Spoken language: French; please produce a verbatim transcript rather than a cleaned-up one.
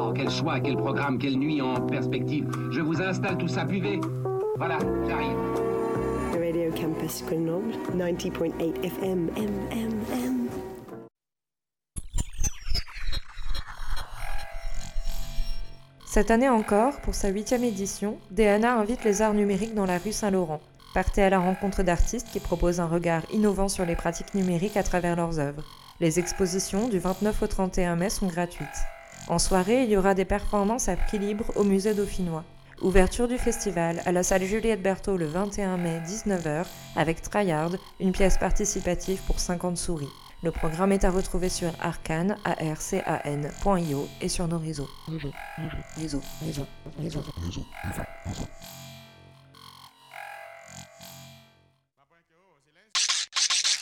Oh, quel choix, quel programme, quelle nuit en perspective. Je vous installe tout ça, buvez. Voilà, j'arrive. Radio Campus Grenoble, ninety point eight F M, M M M. Cette année encore, pour sa huitième édition, D N A invite les arts numériques dans la rue Saint-Laurent. Partez à la rencontre d'artistes qui proposent un regard innovant sur les pratiques numériques à travers leurs œuvres. Les expositions du vingt-neuf au trente et un mai sont gratuites. En soirée, il y aura des performances à prix libre au musée dauphinois. Ouverture du festival à la salle Juliette Berthaud le vingt et un mai, dix-neuf heures, avec Tryhard, une pièce participative pour cinquante souris. Le programme est à retrouver sur arcan, A R C A N point I O et sur nos réseaux. Réseaux, réseaux, réseaux, réseaux, réseaux, réseaux.